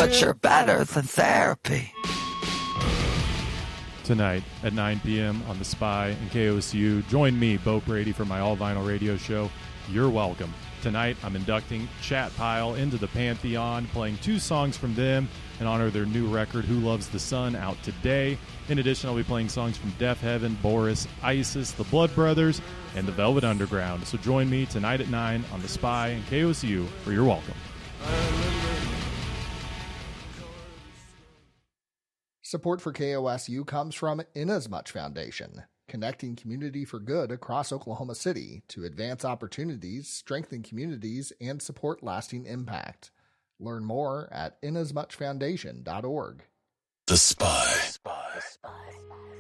but you're better than therapy. Tonight at 9 p.m. on The Spy and KOSU. Join me, Bo Brady, for my all-vinyl radio show, You're Welcome. Tonight, I'm inducting Chat Pile into the Pantheon, playing 2 songs from them in honor of their new record, Who Loves the Sun, out today. In addition, I'll be playing songs from Deaf Heaven, Boris, Isis, the Blood Brothers, and the Velvet Underground. So join me tonight at 9 on The Spy and KOSU for You're Welcome. Support for KOSU comes from Inasmuch Foundation, connecting community for good across Oklahoma City to advance opportunities, strengthen communities, and support lasting impact. Learn more at inasmuchfoundation.org. The Spy.